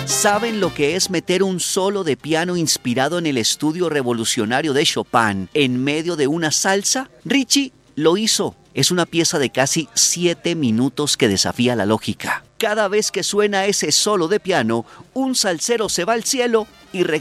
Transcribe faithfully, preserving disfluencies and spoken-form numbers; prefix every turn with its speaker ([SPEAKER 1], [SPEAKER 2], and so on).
[SPEAKER 1] ¿Saben lo que es meter un solo de piano inspirado en el estudio revolucionario de Chopin en medio de una salsa? Richie lo hizo. Es una pieza de casi siete minutos que desafía la lógica. Cada vez que suena ese solo de piano, un salsero se va al cielo y regresa